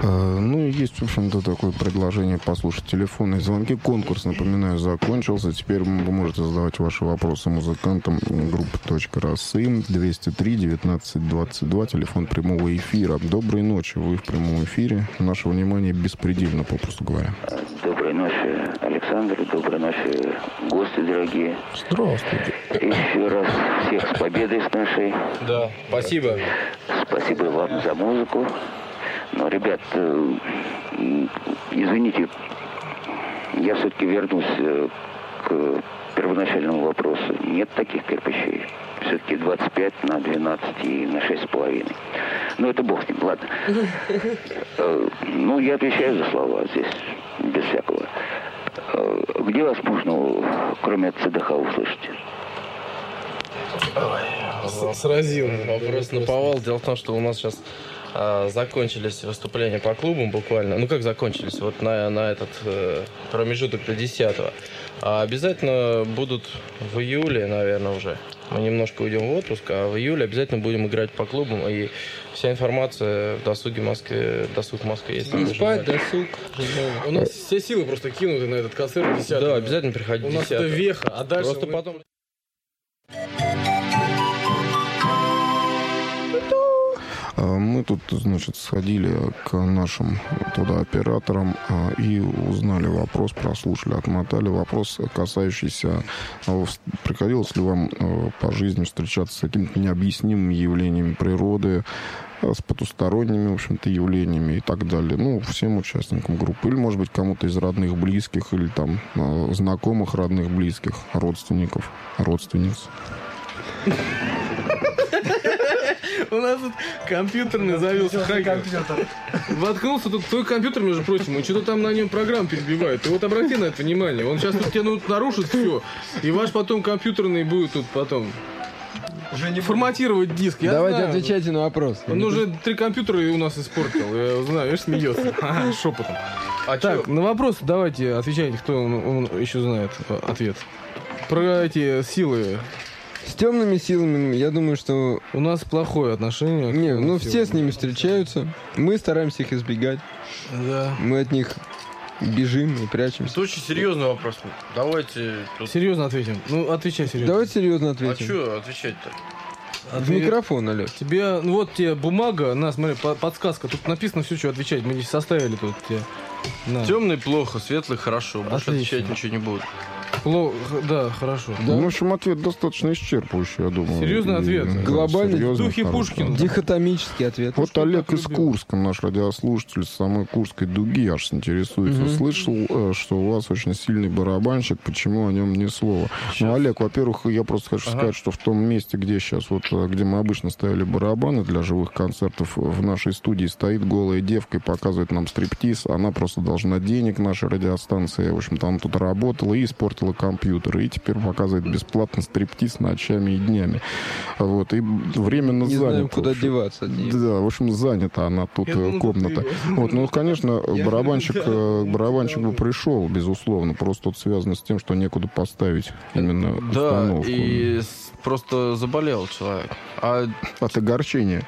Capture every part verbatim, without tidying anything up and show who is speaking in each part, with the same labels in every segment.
Speaker 1: Ну, и есть, в общем-то, такое предложение послушать телефонные звонки. Конкурс, напоминаю, закончился. Теперь вы можете задавать ваши вопросы музыкантам группы «Точка Росы». двести три девятнадцать двадцать два, телефон прямого эфира. Доброй ночи, вы в прямом эфире. Наше внимание беспредельно, попросту говоря.
Speaker 2: Доброй ночи, Александр. Доброй ночи, гости дорогие.
Speaker 3: Здравствуйте.
Speaker 2: Еще раз всех с победой с нашей.
Speaker 3: Да, спасибо.
Speaker 2: Спасибо вам за музыку. Но, ребят, э, извините, я все-таки вернусь э, к первоначальному вопросу. Нет таких кирпичей. Все-таки двадцать пять на двенадцать и на шесть с половиной. Ну, это бог с ним, ладно. Э, ну, я отвечаю за слова здесь, без всякого. Э, где вас можно, кроме от ЦДХ, услышать?
Speaker 3: Ой, сразил вопрос наповал. Дело в том, что у нас сейчас а, закончились выступления по клубам буквально. Ну, как закончились? Вот на, на этот э, промежуток до десятого. А обязательно будут в июле, наверное, уже. Мы немножко уйдем в отпуск, а в июле обязательно будем играть по клубам. И вся информация в досуге Москвы, досуг Москвы есть.
Speaker 4: Не спать, досуг.
Speaker 5: У нас все силы просто кинуты на этот концерт десятого.
Speaker 3: Да, обязательно приходите.
Speaker 5: У нас это веха, а дальше
Speaker 3: Просто
Speaker 5: мы...
Speaker 3: потом...
Speaker 1: Мы тут, значит, сходили к нашим туда операторам и узнали вопрос, прослушали, отмотали вопрос, касающийся, приходилось ли вам по жизни встречаться с какими-то необъяснимыми явлениями природы, с потусторонними, в общем-то, явлениями и так далее. Ну, всем участникам группы. Или, может быть, кому-то из родных, близких, или там знакомых, родных, близких, родственников, родственниц.
Speaker 5: У нас тут компьютерный завелся.
Speaker 4: Компьютер.
Speaker 5: Воткнулся тут твой компьютер, между прочим, и что-то там на нем программ перебивает. Ты вот обрати на это внимание. Он сейчас тут тебе ну, нарушит все. И ваш потом компьютерный будет тут потом
Speaker 4: Уже не
Speaker 5: форматировать диск. Я
Speaker 4: Давайте
Speaker 5: знаю.
Speaker 4: отвечайте на вопрос.
Speaker 5: Он уже три компьютера у нас испортил. Я знаю, видишь, смеется. Ага, шепотом.
Speaker 3: А
Speaker 5: Так,
Speaker 3: чё?
Speaker 5: на вопрос давайте отвечайте, кто он, он еще знает ответ. Про эти силы.
Speaker 4: С темными силами, я думаю, что...
Speaker 5: У нас плохое отношение.
Speaker 4: Не, ну все с ними встречаются. Мы стараемся их избегать.
Speaker 5: Да.
Speaker 4: Мы от них бежим и прячемся.
Speaker 3: Это очень серьезный вопрос. Давайте... тут-
Speaker 5: Серьезно ответим. Ну, отвечай серьезно.
Speaker 4: Давайте серьезно
Speaker 3: А
Speaker 4: ответим.
Speaker 3: что отвечать-то?
Speaker 4: В микрофон, Олег.
Speaker 5: Тебе, ну вот тебе бумага, на, смотри, по- подсказка. Тут написано все, что отвечать. Мы здесь составили тут тебе. На.
Speaker 3: Темный плохо, светлый хорошо. Больше
Speaker 5: Отлично.
Speaker 3: отвечать ничего не буду.
Speaker 5: Плохо, да, хорошо.
Speaker 4: Да.
Speaker 1: Ну, в общем, ответ достаточно исчерпывающий, я думаю.
Speaker 5: Серьезный
Speaker 1: И,
Speaker 5: ответ.
Speaker 1: да,
Speaker 4: Глобальный.
Speaker 1: серьезный,
Speaker 5: Духи
Speaker 1: хороший.
Speaker 5: Пушкина.
Speaker 4: Дихотомический ответ.
Speaker 1: Вот
Speaker 5: Что
Speaker 1: Олег
Speaker 5: так
Speaker 1: из
Speaker 5: любил?
Speaker 1: Курска, наш радиослушатель с самой Курской дуги, аж интересуется.
Speaker 4: Мгм.
Speaker 1: Слышал, э, что у вас очень сильный барабанщик, почему о нем ни слова? Ну, Олег, во-первых, я просто хочу
Speaker 3: Ага.
Speaker 1: сказать, что в том месте, где сейчас, вот, э, где мы обычно ставили барабаны для живых концертов, в нашей студии стоит голая девка и показывает нам стриптиз. Она просто должна денег нашей радиостанции. В общем-то, она тут работала и испортила компьютер. И теперь показывает бесплатно стриптиз ночами и днями. Вот. И временно
Speaker 4: Не
Speaker 1: занята.
Speaker 4: знаем, куда
Speaker 1: в общем.
Speaker 4: деваться от нее.
Speaker 1: Да, в общем, занята она тут,
Speaker 5: Я
Speaker 1: э,
Speaker 5: думал,
Speaker 1: комната.
Speaker 5: ты-
Speaker 1: Вот, ну, конечно, барабанщик, э, барабанщик бы пришел, безусловно. Просто тут связано с тем, что некуда поставить именно
Speaker 3: Да,
Speaker 1: установку.
Speaker 3: и с- просто заболел человек. А
Speaker 1: От огорчения.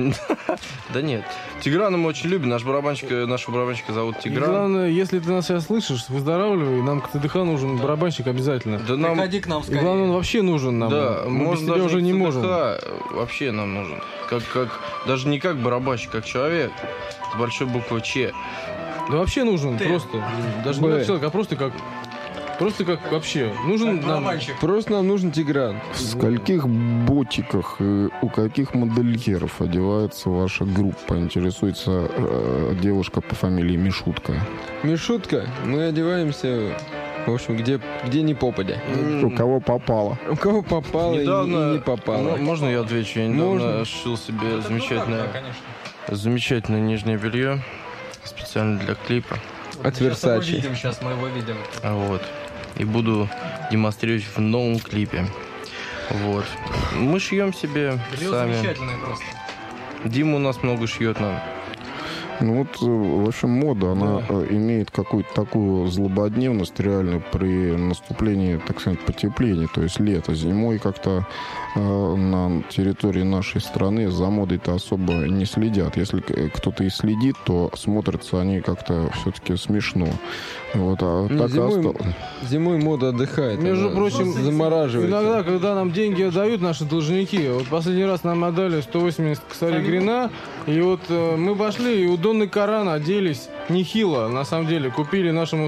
Speaker 3: да нет. Тиграна мы очень любим. Наш барабанщик, нашего барабанщика зовут
Speaker 5: И
Speaker 3: Тигран.
Speaker 5: главное, если ты нас сейчас слышишь, выздоравливай, нам к ТДХ нужен барабанщик обязательно.
Speaker 3: Да нам...
Speaker 4: Приходи к нам
Speaker 5: И главное, он вообще нужен нам.
Speaker 3: Да,
Speaker 5: Мы без
Speaker 3: можно
Speaker 5: тебя
Speaker 3: даже
Speaker 5: уже не
Speaker 3: ЦДХ
Speaker 5: можем.
Speaker 3: вообще нам нужен. Как, как, даже не как барабанщик, как человек. С большой буквы Ч.
Speaker 5: Да вообще нужен, просто. Даже не
Speaker 4: Б.
Speaker 5: как человек, а просто как... Просто как вообще. Нужен нам...
Speaker 4: Просто нам нужен Тигран.
Speaker 1: В скольких ботиках и у каких модельеров одевается ваша группа? Интересуется э, девушка по фамилии Мишутка.
Speaker 4: Мишутка, мы одеваемся, в общем, где, где не попадя.
Speaker 1: У кого попало.
Speaker 4: У кого попало и не-
Speaker 3: Недавно...
Speaker 4: и не попало.
Speaker 3: Ну, можно я отвечу? Я недавно
Speaker 4: Можно.
Speaker 3: сшил себе замечательное, замечательное нижнее белье. Специально для клипа.
Speaker 4: От Версачи.
Speaker 6: Сейчас мы его видим.
Speaker 3: Вот. И буду демонстрировать в новом клипе. Вот. Мы шьем себе
Speaker 6: Белье
Speaker 3: сами.
Speaker 6: замечательное просто.
Speaker 3: Дима у нас много шьет нам.
Speaker 1: Ну вот, в общем, мода, она да. имеет какую-то такую злободневность реально при наступлении, так сказать, потепления, то есть лето. Зимой как-то э, на территории нашей страны за модой-то особо не следят. Если кто-то и следит, то смотрятся они как-то все-таки смешно. Вот, а
Speaker 4: не,
Speaker 1: так
Speaker 4: зимой,
Speaker 1: осталось.
Speaker 4: Зимой мода отдыхает.
Speaker 5: Между прочим,
Speaker 4: замораживается.
Speaker 5: Иногда, когда нам деньги отдают наши должники, вот последний раз нам отдали сто восемьдесят косарей грина, и вот э, мы пошли, и у Донны Карана оделись нехило, на самом деле. Купили нашему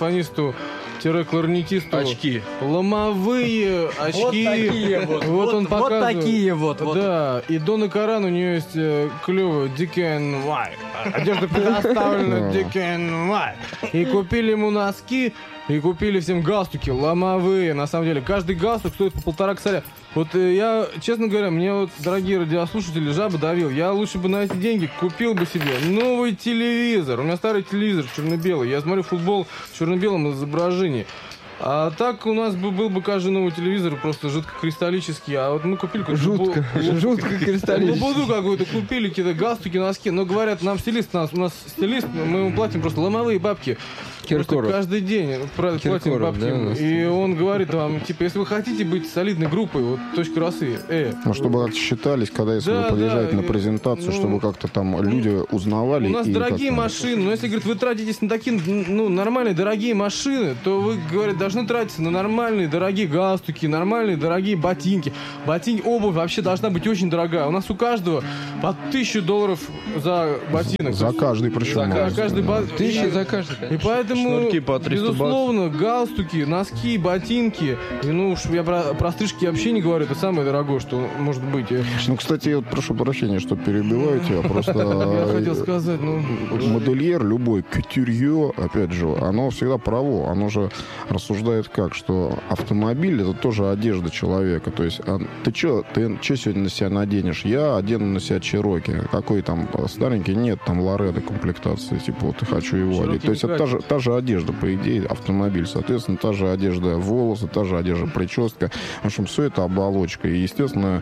Speaker 5: саксофонисту-кларнетисту
Speaker 3: очки.
Speaker 5: Ломовые очки.
Speaker 6: Вот такие вот.
Speaker 5: Вот,
Speaker 6: вот
Speaker 5: он показывает.
Speaker 6: Вот такие вот. вот.
Speaker 5: Да, и Донна Каран, у нее есть э, клевая Dick and White. Одежда предоставлена Dick and White. И купили ему носки, и купили всем галстуки ломовые. На самом деле, каждый галстук стоит по полтора косаря. Вот э, я, честно говоря, мне вот, дорогие радиослушатели, жаба давил. Я лучше бы на эти деньги купил бы себе новый телевизор. У меня старый телевизор черно-белый. Я смотрю футбол в черно-белом изображении. А так у нас бы был бы каждый новый телевизор просто жидкокристаллический. А вот мы купили какую-то...
Speaker 4: Жутко, жидкокристаллический.
Speaker 5: Лобуду какую-то купили, какие-то галстуки, носки. Но говорят, нам стилист, нас, у нас стилист, мы ему платим просто ломовые бабки.
Speaker 4: Киркоров.
Speaker 5: Каждый день платим
Speaker 4: Киркоров,
Speaker 5: бабки.
Speaker 4: Да,
Speaker 5: и он говорит вам, типа, если вы хотите быть солидной группой, вот точка расы, э.
Speaker 1: Ну, чтобы как-то считались, когда если
Speaker 5: да,
Speaker 1: вы приезжаете
Speaker 5: да,
Speaker 1: на презентацию,
Speaker 5: ну,
Speaker 1: чтобы как-то там люди узнавали.
Speaker 5: У нас
Speaker 1: и
Speaker 5: дорогие
Speaker 1: как-то...
Speaker 5: машины, но если, говорит, вы тратитесь на такие, ну, нормальные, дорогие машины, то вы, говорит, должны тратиться на нормальные, дорогие галстуки, нормальные, дорогие ботинки. Ботинки, обувь вообще должна быть очень дорогая. У нас у каждого по тысячу долларов за ботинок.
Speaker 1: За каждый, причем.
Speaker 5: За каждый,
Speaker 1: да.
Speaker 5: бо...
Speaker 4: Тысяча за каждый, конечно.
Speaker 5: И поэтому, безусловно, галстуки, носки, ботинки, и, ну уж я про, про стрижки вообще не говорю, это самое дорогое, что может быть.
Speaker 1: Ну, кстати, я вот прошу прощения, что перебиваю тебя, просто...
Speaker 5: Я хотел сказать, ну...
Speaker 1: Модельер любой, кутюрье, опять же, оно всегда право, оно же рассуждает как, что автомобиль — это тоже одежда человека, то есть а, ты что, ты что сегодня на себя наденешь? Я одену на себя Чироки, какой там старенький, нет, там Лоредо комплектации, типа вот я хочу его одеть. То есть это та же, та же одежда, по идее, автомобиль, соответственно, та же одежда волосы, та же одежда прическа, в общем, все это оболочка, и, естественно,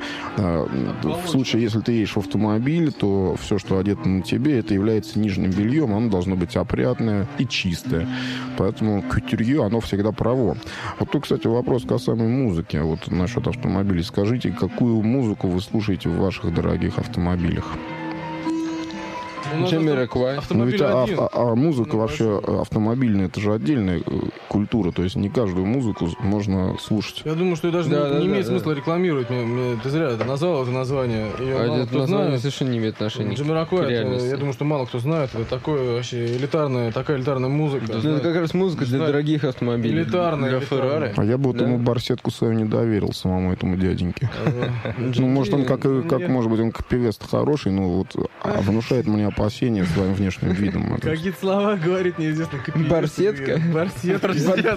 Speaker 1: в случае, если ты едешь в автомобиль, то все, что одето на тебе, это является нижним бельем, оно должно быть опрятное и чистое, поэтому кутюрье, оно всегда право. Вот тут, кстати, вопрос касаемо музыки, вот насчет автомобилей. Скажите, какую музыку вы слушаете в ваших дорогих автомобилях?
Speaker 4: Джамироквай.
Speaker 1: Ну ведь а, а, а музыка ну, вообще хорошо. Автомобильная, это же отдельная культура, то есть не каждую музыку можно слушать.
Speaker 5: Я думаю, что даже да, не, да, не да, имеет да, смысла да. рекламировать. Мне, мне, ты зря это назвал, это название. Ее
Speaker 4: а это название
Speaker 5: знает.
Speaker 4: Совершенно не имеет отношения
Speaker 5: Джамироквай, к реальности. Я думаю, что мало кто знает. Это такое вообще элитарная, такая элитарная музыка.
Speaker 4: Ну, это как раз музыка для знает. Дорогих автомобилей.
Speaker 5: Элитарная.
Speaker 4: Для Феррари.
Speaker 1: А я бы вот да. ему барсетку свою не доверил, самому этому дяденьке. Ну, может, он как, может быть, он как певец хороший, но вот внушает мне опасения своим внешним видом.
Speaker 5: Какие слова говорит неизвестно.
Speaker 4: Барсетка?
Speaker 5: Барсетка.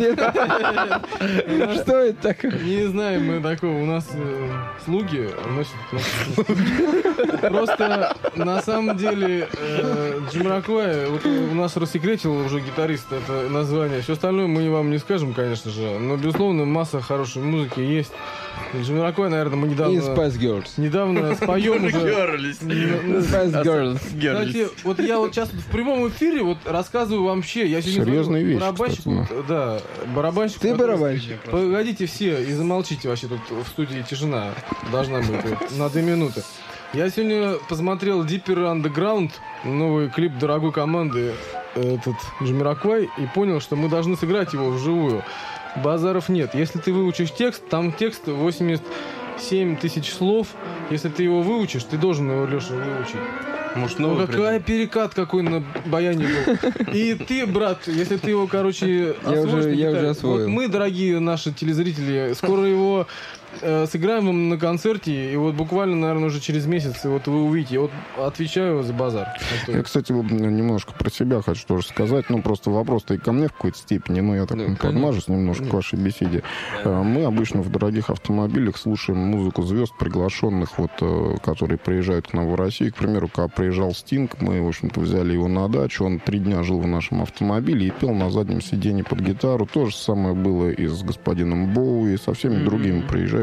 Speaker 4: Что это такое?
Speaker 5: Не знаю, мы такого. У нас слуги носят. Просто на самом деле Джамироквай у нас рассекретил уже гитарист это название. Все остальное мы вам не скажем, конечно же. Но, безусловно, масса хорошей музыки есть. Джамироквай, наверное, мы недавно...
Speaker 4: И Spice Girls.
Speaker 5: Недавно споем уже...
Speaker 4: Spice Girls.
Speaker 5: Кстати, вот я вот сейчас в прямом эфире вот рассказываю вообще. Я
Speaker 1: серьезные вещи,
Speaker 5: барабанщик, вот, да, барабанщик.
Speaker 4: Ты барабанщик.
Speaker 5: Погодите все и замолчите вообще, тут в студии тишина должна быть вот, на две минуты. Я сегодня посмотрел Deeper Underground, новый клип дорогой команды, этот Джамироквай, и понял, что мы должны сыграть его вживую. Базаров нет. Если ты выучишь текст, там текст восемьдесят семь тысяч слов. Если ты его выучишь, ты должен его, Леша, выучить.
Speaker 3: Может,
Speaker 5: ну, какая перекат какой на баяне был. И ты, брат, если ты его, короче,
Speaker 4: я уже, я уже освоил.
Speaker 5: Вот мы, дорогие наши телезрители, скоро его э, сыграем вам на концерте, и вот буквально, наверное, уже через месяц вот вы увидите. Я вот отвечаю за базар.
Speaker 1: Я, кстати, немножко про себя хочу тоже сказать. Ну, просто вопрос-то и ко мне в какой-то степени, но я так ну, подмажусь немножко ну. к вашей беседе. Мы обычно в дорогих автомобилях слушаем музыку звезд, приглашенных, вот, которые приезжают к нам в Россию. К примеру, когда приезжал Стинг, мы, в общем-то, взяли его на дачу, он три дня жил в нашем автомобиле и пел на заднем сиденье под гитару. То же самое было и с господином Боуи, и со всеми mm-hmm. другими приезжающими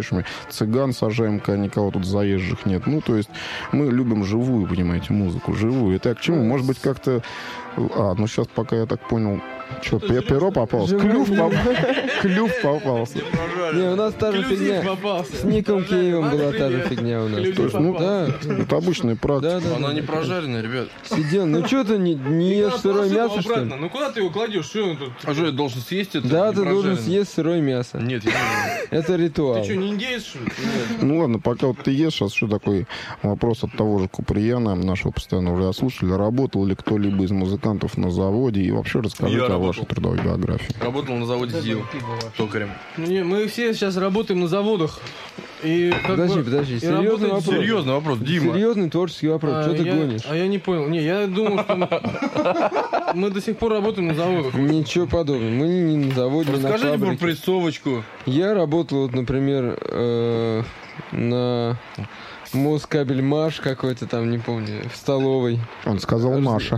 Speaker 1: окружающими. Цыган сажаем, когда никого тут заезжих нет. Ну, то есть мы любим живую, понимаете, музыку, живую. Это я к чему? Может быть, как-то... А, ну сейчас, пока я так понял... Что, перо попалось? Клюв, поп... Клюв попался.
Speaker 4: Не, у нас та же фигня. С Ником Киевом была та же фигня у нас.
Speaker 1: Слушай, ну
Speaker 4: Да.
Speaker 1: это обычная практика.
Speaker 4: Да, да,
Speaker 3: Она
Speaker 4: да.
Speaker 3: не прожаренная, ребят.
Speaker 4: Сидел, ну что ты не, не ешь сырое мясо, что ли?
Speaker 5: Ну куда ты его кладешь? Что он тут?
Speaker 3: А что, я должен съесть это?
Speaker 4: Да,
Speaker 3: не
Speaker 4: ты должен
Speaker 3: прожаренное?
Speaker 4: съесть сырое мясо.
Speaker 3: Нет, я не
Speaker 4: Это ритуал.
Speaker 5: Ты что, не индеец, что ли?
Speaker 1: Ну ладно, пока вот ты ешь, сейчас еще такой вопрос от того же Куприяна, нашего постоянного радиослушателя. Работал ли кто-либо из музыкантов на заводе? И вообще расскажите
Speaker 3: Я
Speaker 1: о
Speaker 3: работал.
Speaker 1: вашей трудовой биографии.
Speaker 3: работал на заводе ЗИЛ токарем.
Speaker 5: Не, мы все сейчас работаем на заводах. И как
Speaker 4: Подожди,
Speaker 5: бы-
Speaker 4: подожди,
Speaker 5: и
Speaker 4: серьезный
Speaker 5: работаете-
Speaker 4: вопрос.
Speaker 3: Серьезный вопрос, Дима.
Speaker 4: Серьезный творческий вопрос.
Speaker 5: А,
Speaker 4: Что ты
Speaker 5: я-
Speaker 4: гонишь?
Speaker 5: А я не понял. Не, я думал, что мы- мы до сих пор работаем на заводах.
Speaker 4: Ничего подобного. Мы не на заводе, не на
Speaker 3: Расскажите про
Speaker 4: фабрике.
Speaker 3: прессовочку.
Speaker 4: Я работал, вот, например, э, на Москабельмаш какой-то там, не помню, в столовой.
Speaker 1: Он сказал Маша.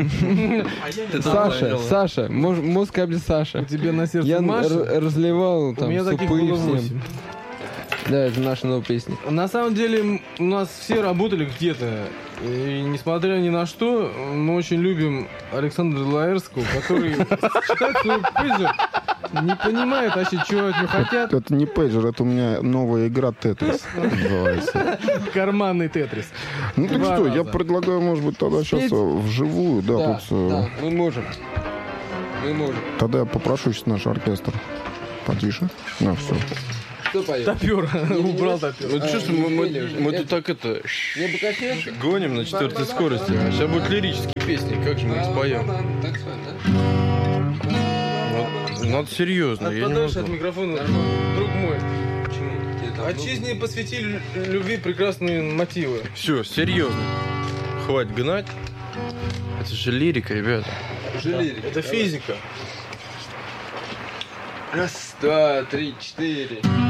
Speaker 4: Саша, Саша, Мож- Москабель Саша.
Speaker 5: Тебе на сердце
Speaker 4: Я
Speaker 5: Маша?
Speaker 4: р- разливал
Speaker 5: У
Speaker 4: там
Speaker 5: меня таких
Speaker 4: супы
Speaker 5: было
Speaker 4: всем.
Speaker 5: восемь.
Speaker 4: Да, это наша новая песня.
Speaker 5: На самом деле м, у нас все работали где-то. И несмотря ни на что, мы очень любим Александра Лаэрского, который читает свой пейджер, не понимает вообще, чего от него хотят.
Speaker 1: Это не пейджер, это у меня новая игра Тетрис называется.
Speaker 5: Карманный тетрис.
Speaker 1: Ну так
Speaker 5: Два
Speaker 1: что, я
Speaker 5: раза.
Speaker 1: предлагаю, может быть, тогда сейчас
Speaker 4: Спеть?
Speaker 1: вживую. Да,
Speaker 4: Да,
Speaker 1: тут, э,
Speaker 4: да, мы можем. Мы можем.
Speaker 1: Тогда я попрошу сейчас наш оркестр потише. На, все.
Speaker 4: Кто поет?
Speaker 5: Топер. Убрал
Speaker 4: идешь?
Speaker 5: топер.
Speaker 3: Вот
Speaker 4: А,
Speaker 3: чувствую, мы,
Speaker 4: не
Speaker 3: мы-
Speaker 4: видели уже.
Speaker 3: мы
Speaker 4: Это-
Speaker 3: тут так это
Speaker 4: Не покачаешься?
Speaker 3: гоним на четвертой скорости. А сейчас будут лирические песни, как же мы их споем?
Speaker 4: Так споем, да?
Speaker 3: Вот, надо серьезно, я не
Speaker 5: Отпадаешь от
Speaker 3: могу.
Speaker 5: микрофона, друг мой.
Speaker 4: Почему? Тебе там
Speaker 5: Отчизне посвяти лю- любви прекрасные мотивы.
Speaker 3: Все, серьезно. Хватит гнать. Это же лирика, ребята.
Speaker 4: жалели.
Speaker 5: Это физика.
Speaker 4: Раз, два, три, четыре.